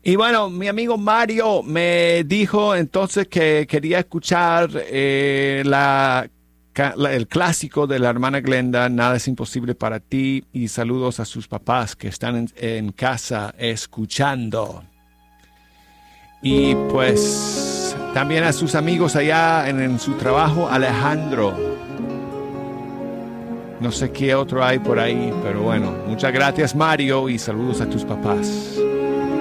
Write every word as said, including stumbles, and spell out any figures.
Y bueno, mi amigo Mario me dijo entonces que quería escuchar eh, la, ca- la- el clásico de la hermana Glenda, Nada es imposible para ti, y saludos a sus papás que están en, en casa escuchando. Y pues también a sus amigos allá en, en su trabajo, Alejandro. No sé qué otro hay por ahí, pero bueno, muchas gracias Mario y saludos a tus papás.